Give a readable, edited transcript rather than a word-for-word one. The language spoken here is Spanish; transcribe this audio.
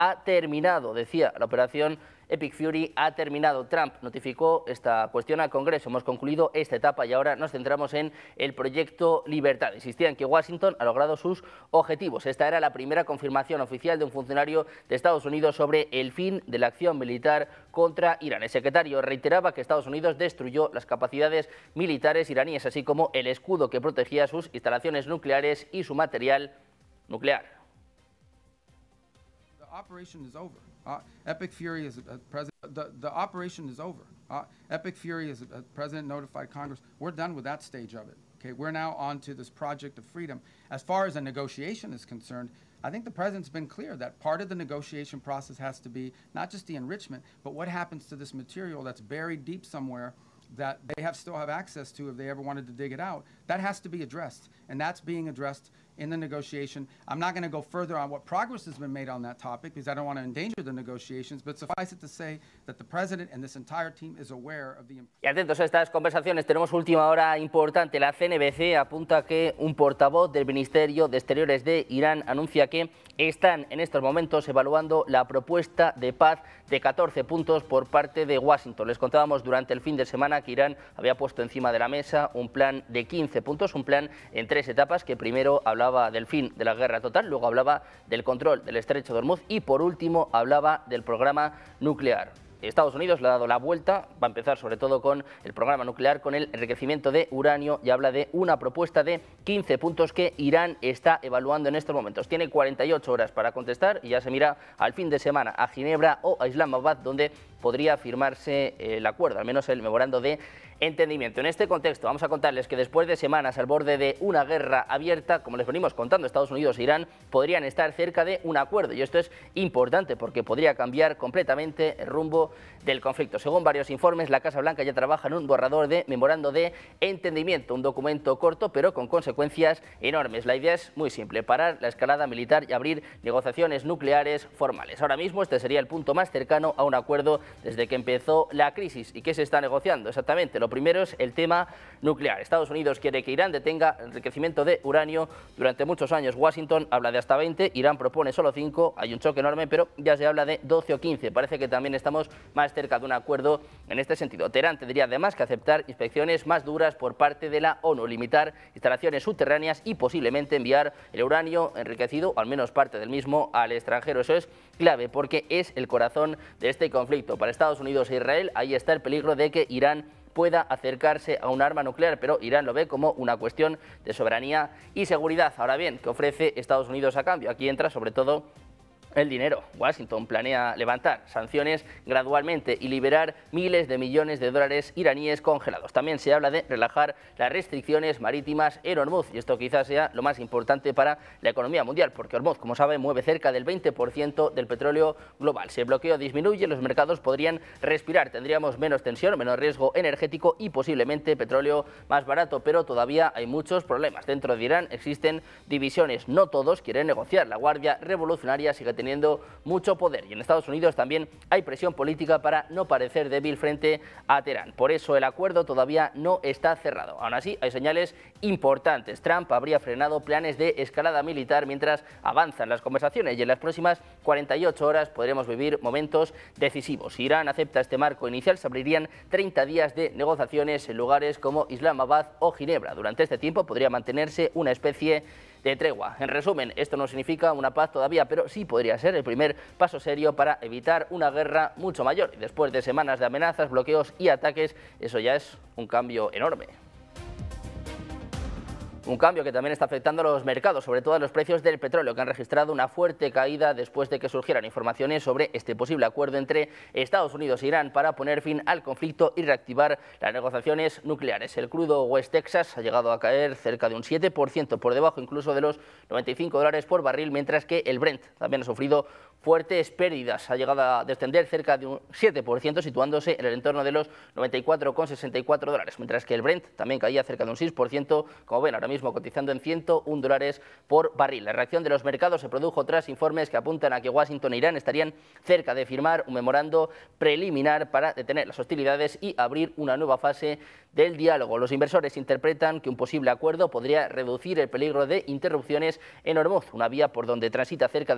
ha terminado, decía, la operación Epic Fury ha terminado. Trump notificó esta cuestión al Congreso. Hemos concluido esta etapa y ahora nos centramos en el proyecto Libertad. Insistía en que Washington ha logrado sus objetivos. Esta era la primera confirmación oficial de un funcionario de Estados Unidos sobre el fin de la acción militar contra Irán. El secretario reiteraba que Estados Unidos destruyó las capacidades militares iraníes, así como el escudo que protegía sus instalaciones nucleares y su material nuclear. Epic Fury is the operation is over. Epic Fury is President notified Congress. We're done with that stage of it. Okay, we're now on to this project of freedom. As far as a negotiation is concerned, I think the president's been clear that part of the negotiation process has to be not just the enrichment, but what happens to this material that's buried deep somewhere that they still have access to if they ever wanted to dig it out. That has to be addressed, and that's being addressed in the negotiation. I'm not going to go further on what progress has been made on that topic because I don't want to endanger the negotiations, but suffice it to say that the president and this entire team is aware of the... Y atentos a estas conversaciones, tenemos última hora importante. La CNBC apunta que un portavoz del Ministerio de Exteriores de Irán anuncia que están en estos momentos evaluando la propuesta de paz de 14 puntos por parte de Washington. Les contábamos durante el fin de semana que Irán había puesto encima de la mesa un plan de 15 puntos, un plan en 3 etapas, que primero hablaba del fin de la guerra total, luego hablaba del control del estrecho de Hormuz y por último hablaba del programa nuclear. Estados Unidos le ha dado la vuelta, va a empezar sobre todo con el programa nuclear, con el enriquecimiento de uranio, y habla de una propuesta de 15 puntos que Irán está evaluando en estos momentos. Tiene 48 horas para contestar y ya se mira al fin de semana a Ginebra o a Islamabad, donde podría firmarse el acuerdo, al menos el memorando de entendimiento. En este contexto vamos a contarles que después de semanas al borde de una guerra abierta, como les venimos contando, Estados Unidos e Irán podrían estar cerca de un acuerdo, y esto es importante porque podría cambiar completamente el rumbo del conflicto. Según varios informes, la Casa Blanca ya trabaja en un borrador de memorando de entendimiento, un documento corto pero con consecuencias enormes. La idea es muy simple: parar la escalada militar y abrir negociaciones nucleares formales. Ahora mismo este sería el punto más cercano a un acuerdo desde que empezó la crisis. ¿Y qué se está negociando? Exactamente, lo primero es el tema nuclear. Estados Unidos quiere que Irán detenga el enriquecimiento de uranio durante muchos años. Washington habla de hasta 20, Irán propone solo 5, hay un choque enorme, pero ya se habla de 12 o 15. Parece que también estamos más cerca de un acuerdo en este sentido. Teherán tendría además que aceptar inspecciones más duras por parte de la ONU, limitar instalaciones subterráneas y posiblemente enviar el uranio enriquecido, o al menos parte del mismo, al extranjero. Eso es clave porque es el corazón de este conflicto. Para Estados Unidos e Israel ahí está el peligro de que Irán pueda acercarse a un arma nuclear, pero Irán lo ve como una cuestión de soberanía y seguridad. Ahora bien, ¿qué ofrece Estados Unidos a cambio? Aquí entra sobre todo el dinero. Washington planea levantar sanciones gradualmente y liberar miles de millones de dólares iraníes congelados. También se habla de relajar las restricciones marítimas en Hormuz, y esto quizás sea lo más importante para la economía mundial, porque Hormuz, como saben, mueve cerca del 20% del petróleo global. Si el bloqueo disminuye, los mercados podrían respirar, tendríamos menos tensión, menos riesgo energético y posiblemente petróleo más barato, pero todavía hay muchos problemas. Dentro de Irán existen divisiones, no todos quieren negociar. La Guardia Revolucionaria sigue teniendo mucho poder, y en Estados Unidos también hay presión política para no parecer débil frente a Teherán. Por eso el acuerdo todavía no está cerrado. Aún así, hay señales importantes. Trump habría frenado planes de escalada militar mientras avanzan las conversaciones, y en las próximas 48 horas podremos vivir momentos decisivos. Si Irán acepta este marco inicial, se abrirían 30 días de negociaciones en lugares como Islamabad o Ginebra. Durante este tiempo podría mantenerse una especie de tregua. En resumen, esto no significa una paz todavía, pero sí podría ser el primer paso serio para evitar una guerra mucho mayor. Y después de semanas de amenazas, bloqueos y ataques, eso ya es un cambio enorme. Un cambio que también está afectando a los mercados, sobre todo a los precios del petróleo, que han registrado una fuerte caída después de que surgieran informaciones sobre este posible acuerdo entre Estados Unidos e Irán para poner fin al conflicto y reactivar las negociaciones nucleares. El crudo West Texas ha llegado a caer cerca de un 7%, por debajo incluso de los $95 por barril, mientras que el Brent también ha sufrido fuertes pérdidas. Ha llegado a descender cerca de un 7%, situándose en el entorno de los $94,64, mientras que el Brent también caía cerca de un 6%, como ven ahora mismo cotizando en $101 por barril. La reacción de los mercados se produjo tras informes que apuntan a que Washington e Irán estarían cerca de firmar un memorando preliminar para detener las hostilidades y abrir una nueva fase del diálogo. Los inversores interpretan que un posible acuerdo podría reducir el peligro de interrupciones en Hormuz, una vía por donde transita cerca